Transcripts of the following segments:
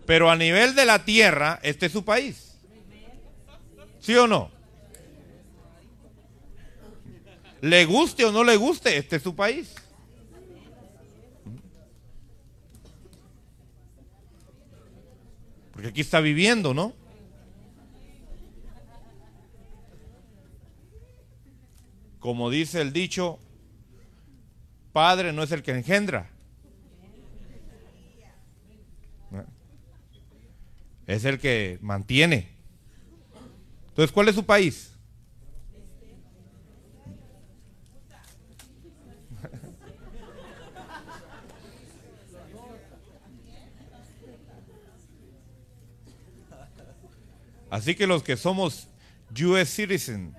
Pero a nivel de la tierra, este es su país. ¿Sí o no? Le guste o no le guste, este es su país. Porque aquí está viviendo, ¿no? Como dice el dicho, padre no es el que engendra, es el que mantiene. Entonces, ¿cuál es su país? Así que los que somos US citizen,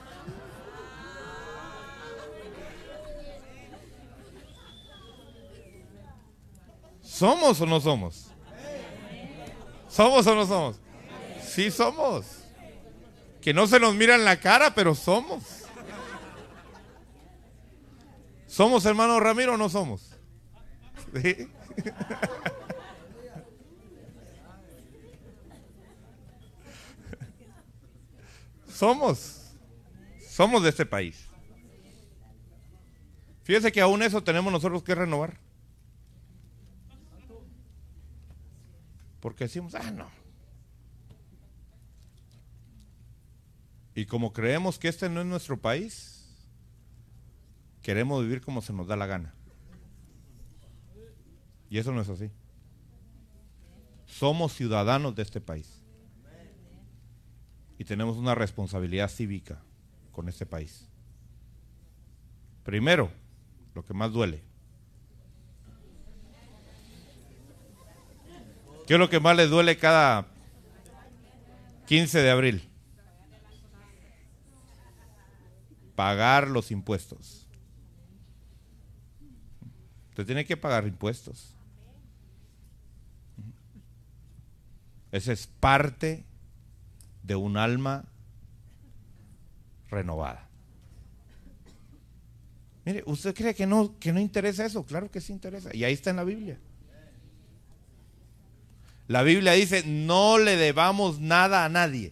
¿somos o no somos? ¿Somos o no somos? Sí somos. Que no se nos mira en la cara, pero somos. ¿Somos, hermano Ramiro, o no somos? ¿Sí? Somos de este país. Fíjese que aún eso tenemos nosotros que renovar. Porque decimos, no. Y como creemos que este no es nuestro país, queremos vivir como se nos da la gana. Y eso no es así. Somos ciudadanos de este país. Y tenemos una responsabilidad cívica con este país. Primero, lo que más duele. ¿Qué es lo que más le duele cada 15 de abril? Pagar los impuestos. Usted tiene que pagar impuestos. Esa es parte de un alma renovada. Mire, ¿usted cree que no interesa eso? Claro que sí interesa. Y ahí está en la Biblia. La Biblia dice, no le debamos nada a nadie.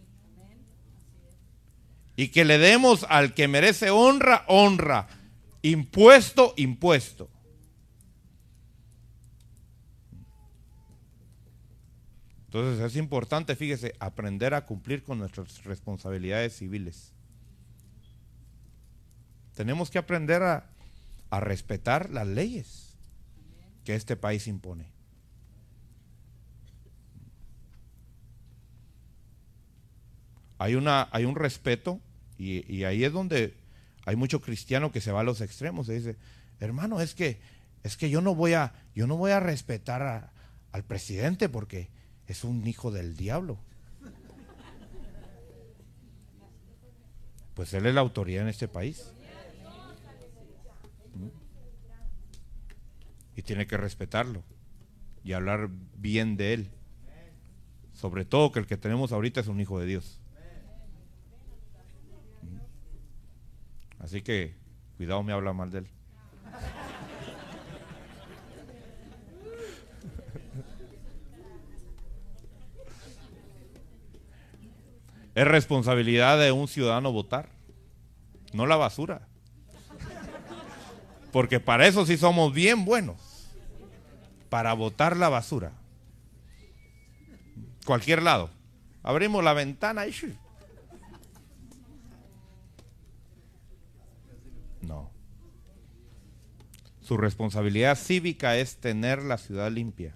Y que le demos al que merece honra, honra. Impuesto, impuesto. Entonces es importante, fíjese, aprender a cumplir con nuestras responsabilidades civiles. Tenemos que aprender a respetar las leyes que este país impone. Hay un respeto y ahí es donde hay mucho cristiano que se va a los extremos y dice, hermano, es que yo no voy a respetar al presidente porque es un hijo del diablo. Pues él es la autoridad en este país. Y tiene que respetarlo y hablar bien de él. Sobre todo que el que tenemos ahorita es un hijo de Dios. Así que cuidado, me habla mal de él. Es responsabilidad de un ciudadano votar, no la basura. Porque para eso sí somos bien buenos, para botar la basura. Cualquier lado. Abrimos la ventana y... No. Su responsabilidad cívica es tener la ciudad limpia.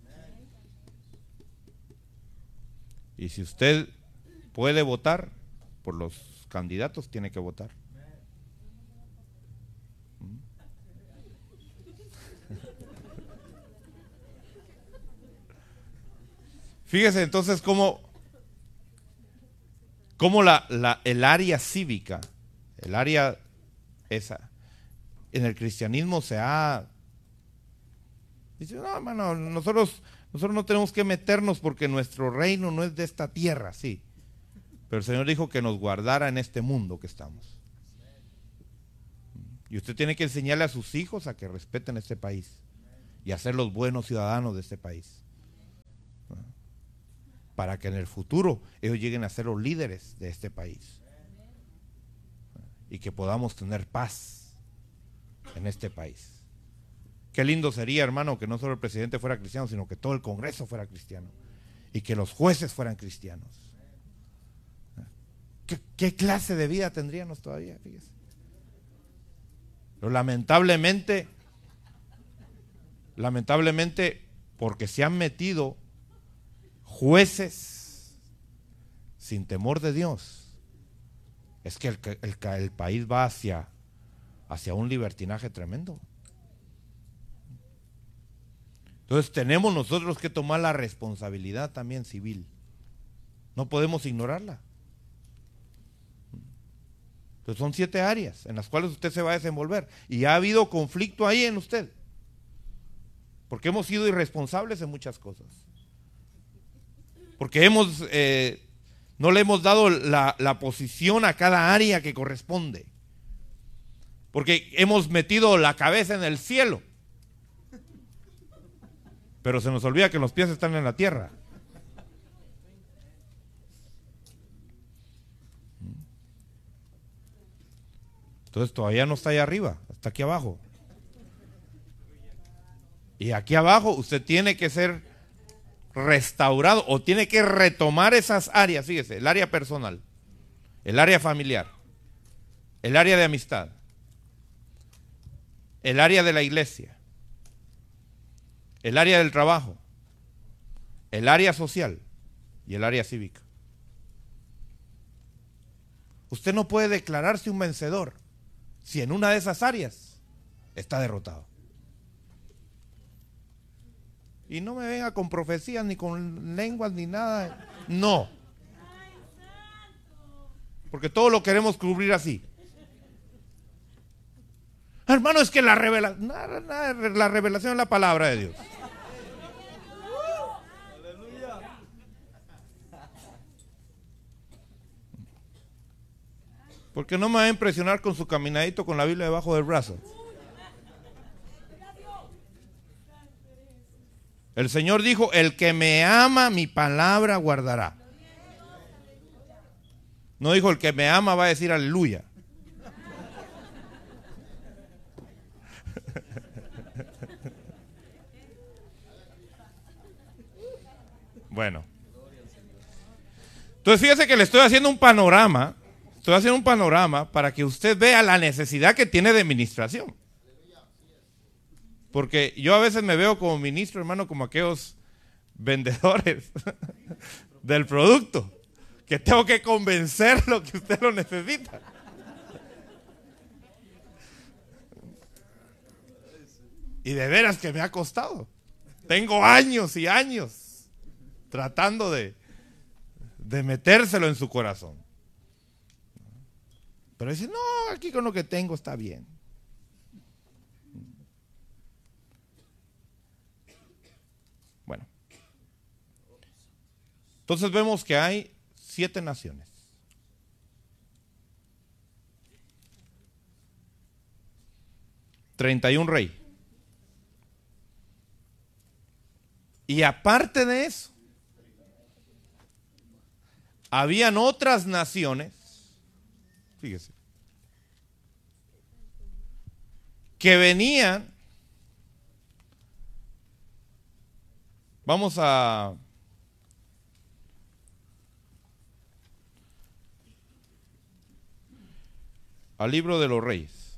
Y si usted puede votar por los candidatos, tiene que votar. Fíjese entonces cómo el área cívica, el área esa, en el cristianismo se ha... Dice, no, hermano, nosotros no tenemos que meternos porque nuestro reino no es de esta tierra, sí. Pero el Señor dijo que nos guardara en este mundo que estamos. Y usted tiene que enseñarle a sus hijos a que respeten este país y a ser los buenos ciudadanos de este país. para que en el futuro ellos lleguen a ser los líderes de este país y que podamos tener paz en este país. Qué lindo sería, hermano, que no solo el presidente fuera cristiano, sino que todo el Congreso fuera cristiano y que los jueces fueran cristianos. ¿Qué clase de vida tendríamos todavía? Fíjese. Pero lamentablemente, porque se han metido jueces sin temor de Dios, es que el país va hacia un libertinaje tremendo. Entonces tenemos nosotros que tomar la responsabilidad también civil. No podemos ignorarla. Entonces son 7 áreas en las cuales usted se va a desenvolver. Y ha habido conflicto ahí en usted. Porque hemos sido irresponsables en muchas cosas. Porque no le hemos dado la posición a cada área que corresponde. Porque hemos metido la cabeza en el cielo. Pero se nos olvida que los pies están en la tierra. Entonces todavía no está allá arriba, está aquí abajo. Y aquí abajo usted tiene que ser restaurado o tiene que retomar esas áreas. Fíjese, el área personal, el área familiar, el área de amistad, el área de la iglesia, el área del trabajo, el área social y el área cívica. Usted no puede declararse un vencedor si en una de esas áreas está derrotado. Y no me venga con profecías, ni con lenguas, ni nada. No. Porque todo lo queremos cubrir así. Hermano, es que la revelación es la palabra de Dios. Porque no me va a impresionar con su caminadito con la Biblia debajo del brazo. El Señor dijo: el que me ama, mi palabra guardará. No dijo: el que me ama va a decir aleluya. Bueno. Entonces fíjese que le estoy haciendo un panorama. Estoy haciendo un panorama para que usted vea la necesidad que tiene de administración. Porque yo a veces me veo como ministro, hermano, como aquellos vendedores del producto, que tengo que convencerlo que usted lo necesita. Y de veras que me ha costado. Tengo años y años tratando de metérselo en su corazón. Pero dice: no, aquí con lo que tengo está bien. Bueno. Entonces vemos que hay 7 naciones. ...31 reyes. Y aparte de eso, habían otras naciones, fíjese, que venían, vamos al libro de los Reyes.